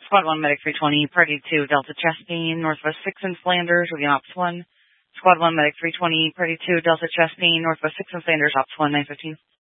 Squad 1, Medic 320, Party 2, Delta Chastain, Northwest 6 in Flanders, Ruby Ops 1. Squad 1, Medic 320, Party 2, Delta Chastain, Northwest 6 in Flanders, Ops 1, 915.